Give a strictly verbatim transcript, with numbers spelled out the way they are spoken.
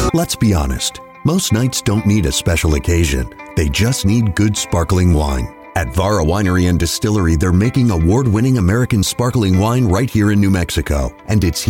Let's be honest. Most nights don't need a special occasion. They just need good sparkling wine. At Vara Winery and Distillery, they're making award-winning American sparkling wine right here in New Mexico. And it's